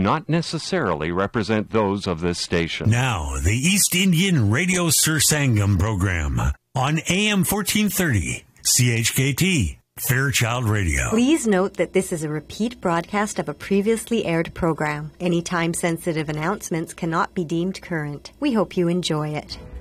not necessarily represent those of this station. Now, the East Indian Radio Sir Sangam program on AM 1430, CHKT, Fairchild Radio. Please note that this is a repeat broadcast of a previously aired program. Any time-sensitive announcements cannot be deemed current. We hope you enjoy it.